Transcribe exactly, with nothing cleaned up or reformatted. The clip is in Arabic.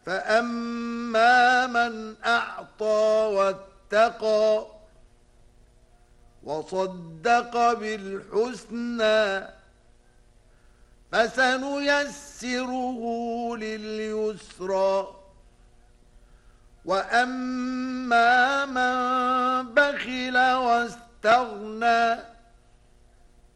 فأما من أعطى واتقى وصدق بالحسنى فسنيسره لليسرى وأما من بخل واستغنى